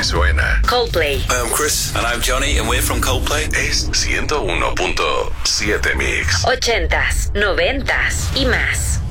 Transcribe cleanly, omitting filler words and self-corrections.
que suena. Coldplay. Hi, I'm Chris. And I'm Johnny, and we're from Coldplay. Es 101.7 Mix. 80s, 90s y más.